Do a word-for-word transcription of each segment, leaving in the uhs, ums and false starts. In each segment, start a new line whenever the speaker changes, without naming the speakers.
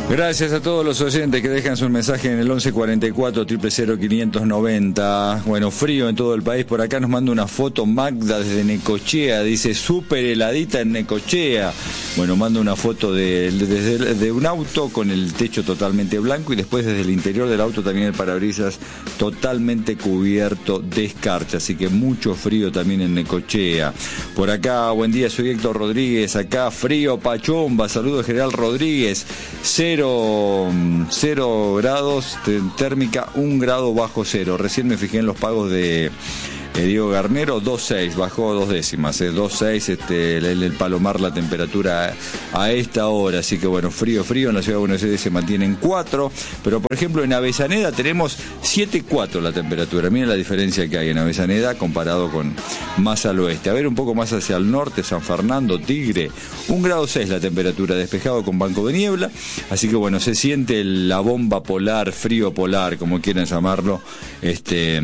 Gracias a todos los oyentes que dejan su mensaje en el once cuarenta y cuatro, cero cero cero, quinientos noventa. Bueno, frío en todo el país. Por acá nos manda una foto Magda desde Necochea. Dice, súper heladita en Necochea. Bueno, manda una foto de, de, de, de un auto con el techo totalmente blanco y después desde el interior del auto también el parabrisas totalmente cubierto de escarcha. Así que mucho frío también en Necochea. Por acá, buen día, soy Héctor Rodríguez. Acá frío, Pachomba. Saludos, General Rodríguez. Cero Cero grados, térmica un grado bajo cero. Recién me fijé en los pagos de eh, Diego Garnero, dos seis, bajó dos décimas, eh, dos seis, este, el, el Palomar la temperatura a, a esta hora, así que bueno, frío, frío, en la ciudad de Buenos Aires se mantiene en cuatro, pero por ejemplo en Avellaneda tenemos siete cuatro la temperatura. Miren la diferencia que hay en Avellaneda comparado con más al oeste. A ver, un poco más hacia el norte, San Fernando, Tigre, un grado seis la temperatura, despejado con banco de niebla, así que bueno, se siente la bomba polar, frío polar, como quieran llamarlo, este...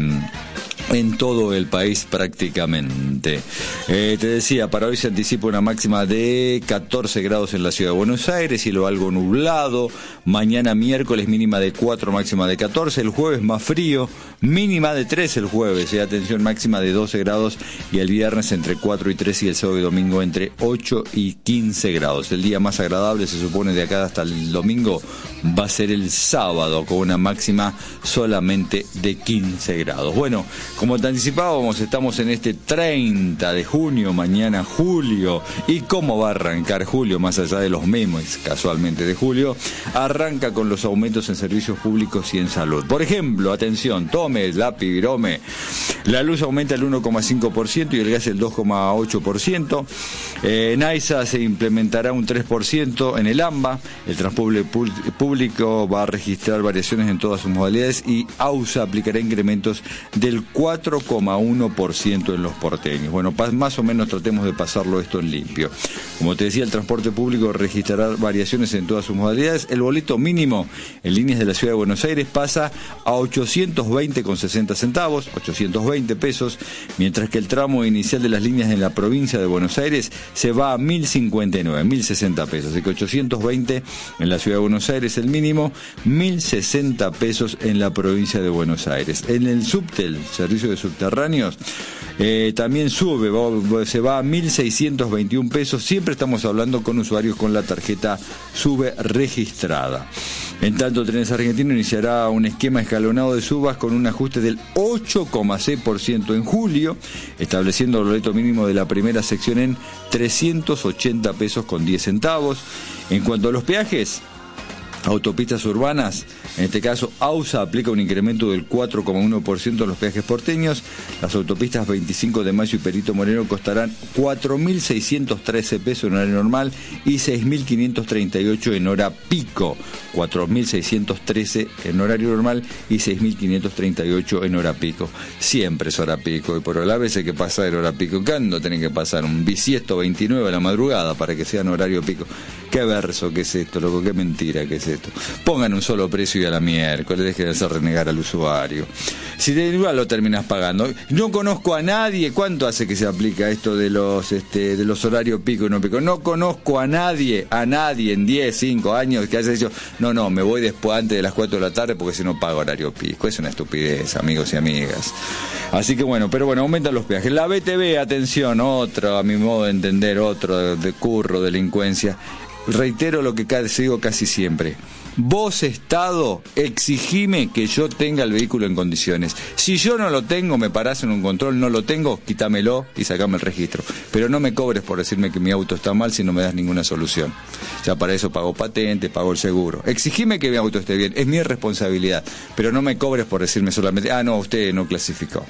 en todo el país prácticamente. Eh, te decía, para hoy se anticipa una máxima de catorce grados en la ciudad de Buenos Aires, cielo algo nublado. Mañana miércoles mínima de cuatro, máxima de catorce. El jueves más frío, mínima de tres el jueves. Eh, atención, máxima de doce grados. Y el viernes entre cuatro y tres y el sábado y domingo entre ocho y quince grados. El día más agradable se supone de acá hasta el domingo va a ser el sábado con una máxima solamente de quince grados. Bueno, como te anticipábamos, estamos en este treinta de junio, mañana julio. ¿Y cómo va a arrancar julio? Más allá de los memes, casualmente, de julio, arranca con los aumentos en servicios públicos y en salud. Por ejemplo, atención, tome, lápiz, virome. La luz aumenta el uno coma cinco por ciento y el gas el dos coma ocho por ciento. Eh, en AISA se implementará un tres por ciento en el AMBA. El transporte público va a registrar variaciones en todas sus modalidades y AUSA aplicará incrementos del cuatro coma uno por ciento en los porteños. Bueno, más o menos tratemos de pasarlo esto en limpio. Como te decía, el transporte público registrará variaciones en todas sus modalidades. El boleto mínimo en líneas de la ciudad de Buenos Aires pasa a ochocientos veinte con sesenta centavos, ochocientos veinte pesos, mientras que el tramo inicial de las líneas en la provincia de Buenos Aires se va a mil cincuenta y nueve, mil sesenta pesos. Así que ochocientos veinte en la ciudad de Buenos Aires el mínimo, mil sesenta pesos en la provincia de Buenos Aires. En el subtel, servicio de subterráneos, eh, también sube, va, se va a mil seiscientos veintiún pesos. Siempre estamos hablando con usuarios con la tarjeta SUBE registrada. En tanto, Trenes Argentinos iniciará un esquema escalonado de subas con un ajuste del ocho coma seis por ciento en julio, estableciendo el boleto mínimo de la primera sección en trescientos ochenta pesos con diez centavos. En cuanto a los peajes, autopistas urbanas, en este caso AUSA aplica un incremento del cuatro coma uno por ciento en los peajes porteños. Las autopistas veinticinco de Mayo y Perito Moreno costarán cuatro mil seiscientos trece pesos en horario normal y seis mil quinientos treinta y ocho en hora pico. cuatro mil seiscientos trece en horario normal y seis mil quinientos treinta y ocho en hora pico. Siempre es hora pico, y por la veces que pasa el hora pico, ¿cuándo tienen que pasar? Un bisiesto veintinueve a la madrugada para que sea en horario pico. Qué verso que es esto, loco, qué mentira que es esto. Pongan un solo precio y a la miércoles, dejen de hacer renegar al usuario. Si de igual lo terminas pagando. No conozco a nadie. ¿Cuánto hace que se aplica esto de los este de los horarios pico y no pico? No conozco a nadie, a nadie en diez, cinco años que haya dicho, no, no, me voy después antes de las cuatro de la tarde porque si no pago horario pico. Es una estupidez, amigos y amigas. Así que bueno, pero bueno, aumentan los peajes. La B T V, atención, otro, a mi modo de entender, otro de curro, delincuencia. Reitero lo que digo casi siempre. Vos, Estado, exigime que yo tenga el vehículo en condiciones. Si yo no lo tengo, me parás en un control, no lo tengo, quítamelo y sacame el registro. Pero no me cobres por decirme que mi auto está mal si no me das ninguna solución. Ya para eso pago patente, pago el seguro. Exigime que mi auto esté bien, es mi responsabilidad. Pero no me cobres por decirme solamente, ah, no, usted no clasificó.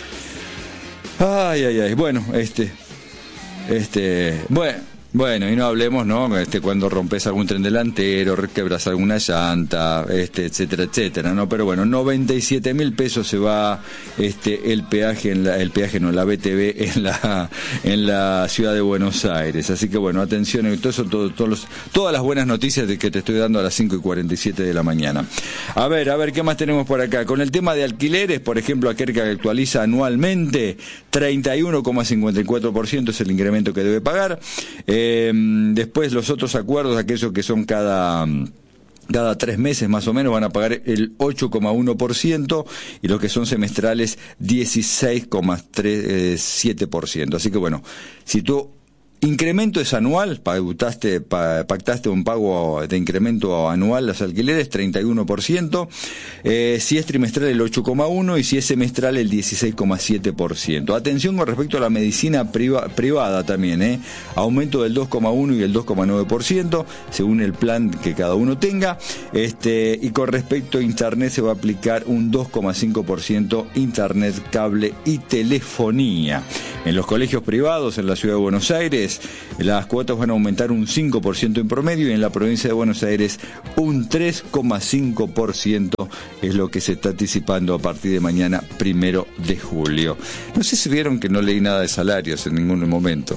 Ay, ay, ay, bueno, este, este, bueno... Bueno, y no hablemos, ¿no? Este, cuando rompes algún tren delantero, quebras alguna llanta, este, etcétera, etcétera, ¿no? Pero bueno, noventa y siete mil pesos se va este el peaje en la, el peaje no, la B T V en la en la ciudad de Buenos Aires. Así que bueno, atención, todo eso, todo, todos los, todas las buenas noticias de que te estoy dando a las cinco y cuarenta y siete de la mañana. A ver, a ver, ¿qué más tenemos por acá? Con el tema de alquileres, por ejemplo, aquel que actualiza anualmente, treinta y uno coma cincuenta y cuatro por ciento es el incremento que debe pagar. Eh, Eh, después los otros acuerdos, aquellos que son cada cada tres meses más o menos van a pagar el ocho coma uno por ciento y los que son semestrales dieciséis coma siete por ciento. Así que bueno, si tú incremento es anual, pactaste, pactaste un pago de incremento anual los alquileres, treinta y uno por ciento, eh, si es trimestral el ocho coma uno por ciento y si es semestral el dieciséis coma siete por ciento. Atención con respecto a la medicina priva, privada también, eh, aumento del dos coma uno por ciento y el dos coma nueve por ciento, según el plan que cada uno tenga, este, y con respecto a internet se va a aplicar un dos coma cinco por ciento internet, cable y telefonía. En los colegios privados en la Ciudad de Buenos Aires, las cuotas van a aumentar un cinco por ciento en promedio y en la provincia de Buenos Aires un tres coma cinco por ciento es lo que se está anticipando a partir de mañana, primero de julio. No sé si vieron que no leí nada de salarios en ningún momento.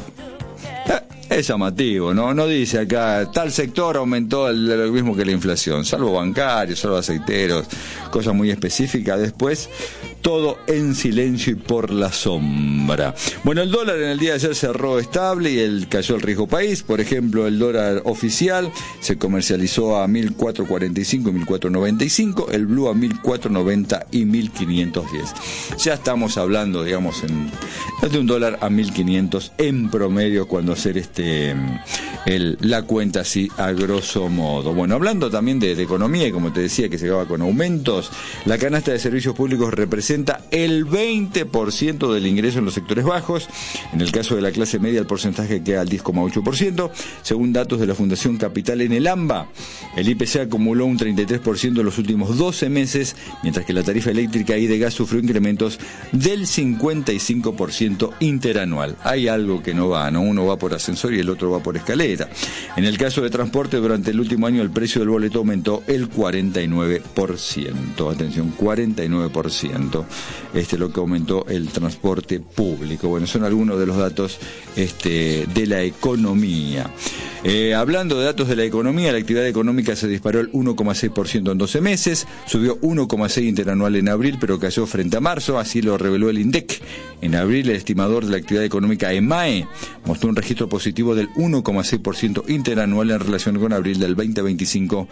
Es llamativo, ¿no? No dice acá, tal sector aumentó el, lo mismo que la inflación, salvo bancarios, salvo aceiteros, cosas muy específicas. Después, todo en silencio y por la sombra. Bueno, el dólar en el día de ayer cerró estable y el, cayó el riesgo país. Por ejemplo, el dólar oficial se comercializó a mil cuatrocientos cuarenta y cinco y mil cuatrocientos noventa y cinco, el blue a mil cuatrocientos noventa y mil quinientos diez. Ya estamos hablando, digamos, en, de un dólar a mil quinientos en promedio cuando hacer este el, la cuenta así a grosso modo. Bueno, hablando también de, de economía y como te decía que se acaba con aumentos, la canasta de servicios públicos representa el veinte por ciento del ingreso en los sectores bajos. En el caso de la clase media el porcentaje queda al diez coma ocho por ciento. Según datos de la Fundación Capital en el AMBA, el I P C acumuló un treinta y tres por ciento en los últimos doce meses, mientras que la tarifa eléctrica y de gas sufrió incrementos del cincuenta y cinco por ciento interanual. Hay algo que no va, ¿no? Uno va por ascensor y el otro va por escalera. En el caso de transporte, durante el último año el precio del boleto aumentó el cuarenta y nueve por ciento. Atención, cuarenta y nueve por ciento. Este lo que aumentó el transporte público. Bueno, son algunos de los datos este, de la economía. Eh, hablando de datos de la economía, la actividad económica se disparó el uno coma seis por ciento en doce meses, subió uno coma seis por ciento interanual en abril, pero cayó frente a marzo, así lo reveló el INDEC. En abril, el estimador de la actividad económica EMAE mostró un registro positivo del uno coma seis por ciento interanual en relación con abril del veinte veinticinco.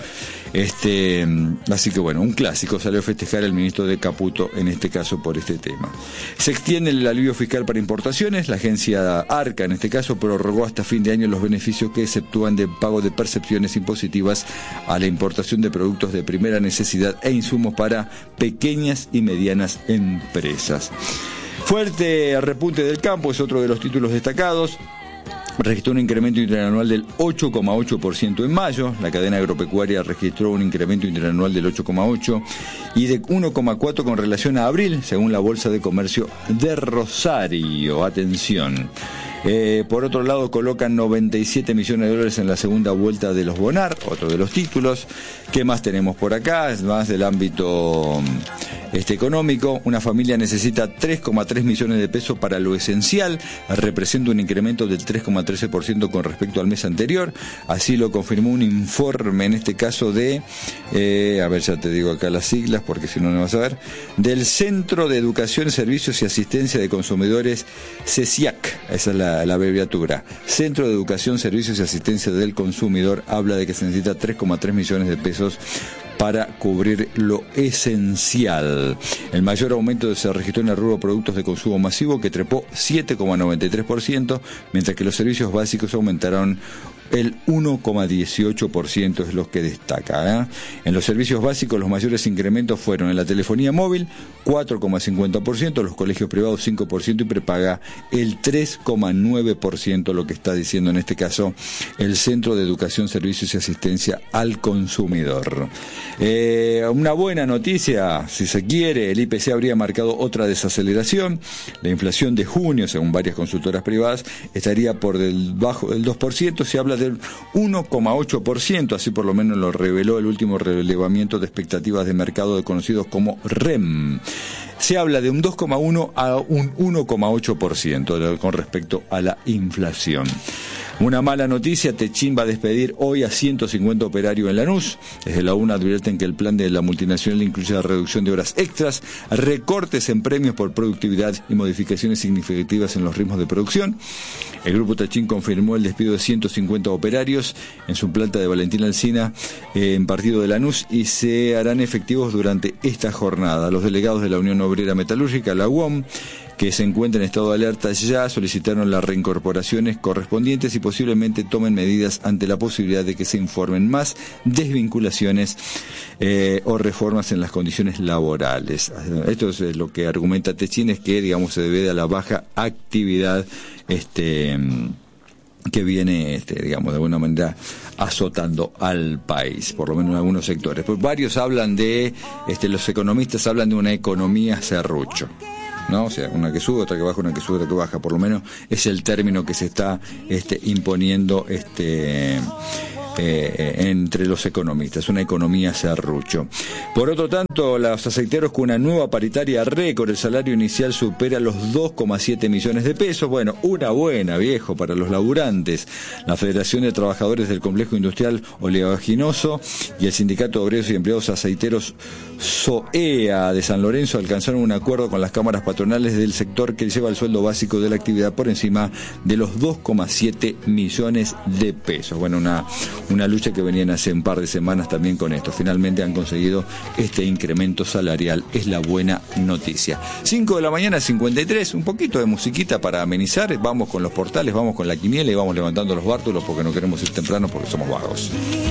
Este, así que bueno, un clásico, salió a festejar el ministro de Caputo en este caso por este tema. Se extiende el alivio fiscal para importaciones, la agencia ARCA en este caso prorrogó hasta fin de año los beneficios que se efectúan de pago de percepciones impositivas a la importación de productos de primera necesidad e insumos para pequeñas y medianas empresas. Fuerte repunte del campo es otro de los títulos destacados. Registró un incremento interanual del ocho coma ocho por ciento en mayo, la cadena agropecuaria registró un incremento interanual del ocho coma ocho por ciento y de uno coma cuatro por ciento con relación a abril, según la Bolsa de Comercio de Rosario. Atención. Eh, por otro lado, colocan noventa y siete millones de dólares en la segunda vuelta de los Bonar, otro de los títulos. ¿Qué más tenemos por acá? Es más del ámbito este, económico. Una familia necesita tres coma tres millones de pesos para lo esencial, representa un incremento del tres coma trece por ciento con respecto al mes anterior. Así lo confirmó un informe, en este caso de, eh, a ver, ya te digo acá las siglas, porque si no, no vas a ver, del Centro de Educación, Servicios y Asistencia de Consumidores, CESIAC, esa es la la abreviatura. Centro de Educación, Servicios y Asistencia del Consumidor habla de que se necesita tres coma tres millones de pesos para cubrir lo esencial. El mayor aumento se registró en el rubro productos de consumo masivo, que trepó siete coma noventa y tres por ciento, mientras que los servicios básicos aumentaron el uno coma dieciocho por ciento, es lo que destaca, ¿eh? En los servicios básicos los mayores incrementos fueron en la telefonía móvil, cuatro coma cincuenta por ciento, los colegios privados cinco por ciento y prepaga el tres coma nueve por ciento, lo que está diciendo en este caso el Centro de Educación, Servicios y Asistencia al Consumidor. Eh, una buena noticia, si se quiere, el I P C habría marcado otra desaceleración. La inflación de junio, según varias consultoras privadas, estaría por debajo del dos por ciento, se habla de del uno coma ocho por ciento, así por lo menos lo reveló el último relevamiento de expectativas de mercado de conocidos como R E M. Se habla de un dos coma uno a un uno coma ocho por ciento con respecto a la inflación. Una mala noticia, Techín va a despedir hoy a ciento cincuenta operarios en Lanús. Desde la UNA advierten que el plan de la multinacional incluye la reducción de horas extras, recortes en premios por productividad y modificaciones significativas en los ritmos de producción. El grupo Techín confirmó el despido de ciento cincuenta operarios en su planta de Valentín Alsina, eh, en Partido de Lanús, y se harán efectivos durante esta jornada. Los delegados de la Unión Obrera Metalúrgica, la U O M, que se encuentra en estado de alerta, ya solicitaron las reincorporaciones correspondientes y posiblemente tomen medidas ante la posibilidad de que se informen más desvinculaciones eh, o reformas en las condiciones laborales. Esto es lo que argumenta Techín, es que, digamos, se debe a la baja actividad este que viene, este, digamos, de alguna manera azotando al país, por lo menos en algunos sectores. Pues varios hablan de, este, los economistas hablan de una economía serrucho, ¿no? O sea, una que sube, otra que baja, una que sube, otra que baja. Por lo menos es el término que se está este, imponiendo este eh, entre los economistas, una economía serrucho. Por otro tanto, los aceiteros, con una nueva paritaria récord, el salario inicial supera los dos coma siete millones de pesos. Bueno, una buena, viejo, para los laburantes. La Federación de Trabajadores del Complejo Industrial Oleaginoso y el Sindicato de Obreros y Empleados Aceiteros SOEA de San Lorenzo alcanzaron un acuerdo con las cámaras patronales del sector que lleva el sueldo básico de la actividad por encima de los dos coma siete millones de pesos. Bueno, una, una lucha que venían hace un par de semanas también con esto. Finalmente han conseguido este incremento salarial. Es la buena noticia. cinco de la mañana, cincuenta y tres, un poquito de musiquita para amenizar. Vamos con los portales, vamos con la quiniela y vamos levantando los bártulos porque no queremos ir temprano porque somos vagos.